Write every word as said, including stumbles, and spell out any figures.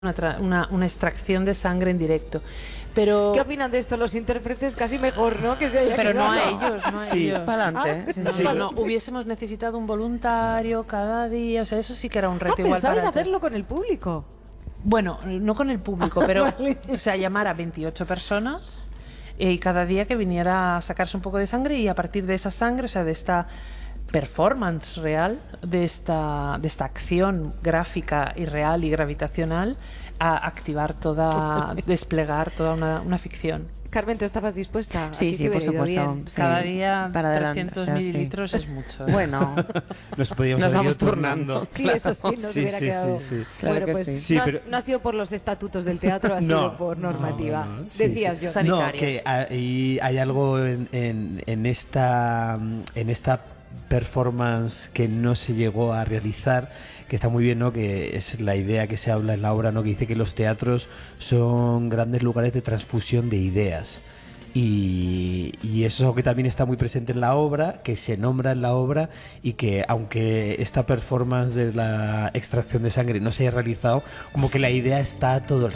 Una, una, una extracción de sangre en directo. Pero, ¿qué opinan de esto los intérpretes? Casi mejor, ¿no? Que se haya pero no quedado. a ellos, no a Sí, ellos. para adelante. Ah, Sí, No, sí. no, no, hubiésemos necesitado un voluntario cada día, o sea, eso sí que era un reto Ah, igual ¿pensabais para hacerlo con el público? Bueno, no con el público, pero Vale. o sea, llamar a veintiocho personas y cada día que viniera a sacarse un poco de sangre y a partir de esa sangre, o sea, de esta performance real, de esta, de esta acción gráfica y real y gravitacional, a activar toda, desplegar toda una, una ficción. Carmen, ¿tú estabas dispuesta? ¿A Sí, ti sí, te por hubiera ido supuesto. bien? Sí, Cada día para adelante, trescientos o sea, sí. mililitros es mucho. ¿eh? Bueno, Nos podíamos Nos haber vamos ido turnando. Sí, eso sí, nos Sí, hubiera sí, quedado. sí, sí. Claro Bueno, que pues sí. Sí, no, ha- pero- no ha sido por los estatutos del teatro, ha No, sido por no, normativa. no, no. Sí, Decías sí. yo. San- No, sanitaria. que hay, hay algo en, en, en esta en esta performance que no se llegó a realizar, que está muy bien, ¿no? Que es la idea que se habla en la obra, ¿no? Que dice que los teatros son grandes lugares de transfusión de ideas. Y, y eso es algo que también está muy presente en la obra, que se nombra en la obra y que aunque esta performance de la extracción de sangre no se haya realizado, como que la idea está todo el